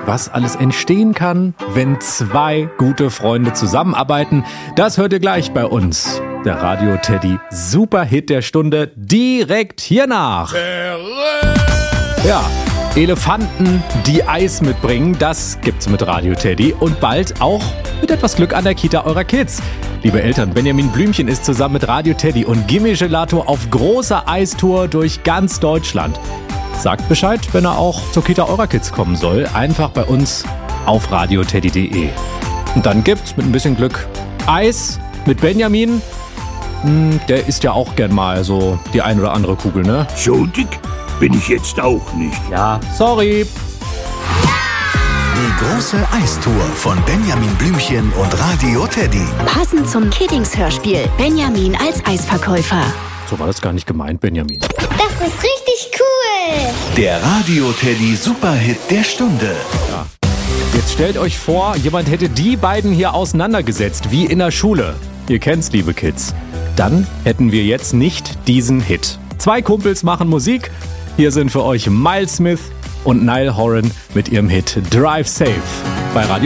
was alles entstehen kann, wenn zwei gute Freunde zusammenarbeiten. Das hört ihr gleich bei uns. Der Radio Teddy Superhit der Stunde direkt hiernach. Ja, Elefanten, die Eis mitbringen, das gibt's mit Radio Teddy und bald auch mit etwas Glück an der Kita eurer Kids. Liebe Eltern, Benjamin Blümchen ist zusammen mit Radio Teddy und Gimme Gelato auf großer Eistour durch ganz Deutschland. Sagt Bescheid, wenn er auch zur Kita eurer Kids kommen soll. Einfach bei uns auf radioteddy.de. Und dann gibt's mit ein bisschen Glück Eis mit Benjamin. Der isst ja auch gern mal so die ein oder andere Kugel, ne? So dick bin ich jetzt auch nicht. Ja, sorry. Die große Eistour von Benjamin Blümchen und Radio Teddy. Passend zum Kiddings-Hörspiel Benjamin als Eisverkäufer. So war das gar nicht gemeint, Benjamin. Das ist richtig cool. Der Radio Teddy Superhit der Stunde. Ja. Jetzt stellt euch vor, jemand hätte die beiden hier auseinandergesetzt, wie in der Schule. Ihr kennt's, liebe Kids. Dann hätten wir jetzt nicht diesen Hit. Zwei Kumpels machen Musik. Hier sind für euch Miles Smith und Niall Horan mit ihrem Hit Drive Safe bei Radio